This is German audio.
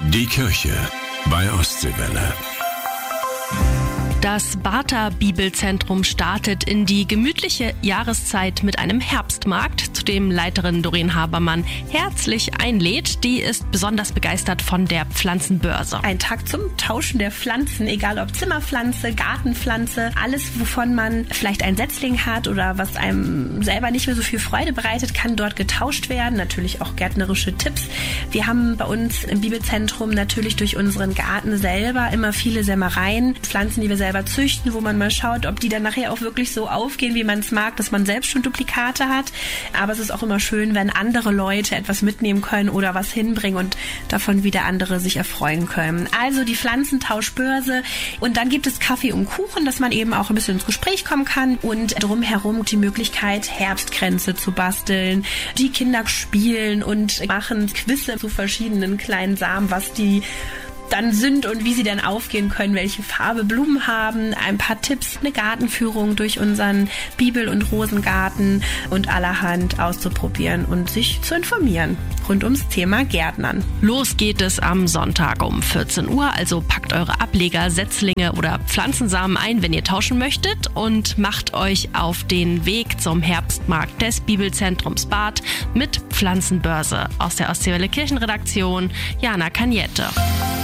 Die Kirche bei Ostseewelle. Das Barther Bibelzentrum startet in die gemütliche Jahreszeit mit einem Herbstmarkt, zu dem Leiterin Doreen Habermann herzlich einlädt. Die ist besonders begeistert von der Pflanzenbörse. Ein Tag zum Tauschen der Pflanzen, egal ob Zimmerpflanze, Gartenpflanze, alles, wovon man vielleicht ein Setzling hat oder was einem selber nicht mehr so viel Freude bereitet, kann dort getauscht werden. Natürlich auch gärtnerische Tipps. Wir haben bei uns im Bibelzentrum natürlich durch unseren Garten selber immer viele Sämereien, Pflanzen, die wir selber züchten, wo man mal schaut, ob die dann nachher auch wirklich so aufgehen, wie man es mag, dass man selbst schon Duplikate hat. Aber es ist auch immer schön, wenn andere Leute etwas mitnehmen können oder was hinbringen und davon wieder andere sich erfreuen können. Also die Pflanzentauschbörse und dann gibt es Kaffee und Kuchen, dass man eben auch ein bisschen ins Gespräch kommen kann und drumherum die Möglichkeit, Herbstkränze zu basteln. Die Kinder spielen und machen Quizze zu verschiedenen kleinen Samen, was die dann sind und wie sie dann aufgehen können, welche Farbe Blumen haben, ein paar Tipps, eine Gartenführung durch unseren Bibel- und Rosengarten und allerhand auszuprobieren und sich zu informieren rund ums Thema Gärtnern. Los geht es am Sonntag um 14 Uhr, also packt eure Ableger, Setzlinge oder Pflanzensamen ein, wenn ihr tauschen möchtet und macht euch auf den Weg zum Herbstmarkt des Bibelzentrums Barth mit Pflanzenbörse. Aus der Ostseewelle Kirchenredaktion, Jana Kaniette.